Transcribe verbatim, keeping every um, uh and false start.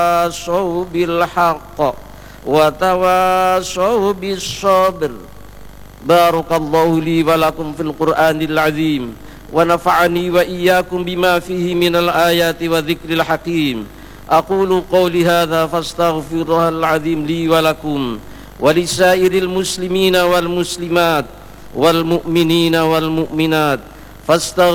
وتواصوا بالحق وتواصوا بالصبر. بارك الله لي ولكم في القرآن العظيم ونفعني وإياكم بما فيه من الآيات والذكر الحكيم. أقول قولي هذا فاستغفر الله العظيم لي ولكم ولسائر المسلمين والمسلمات والمؤمنين والمؤمنات فاستغفر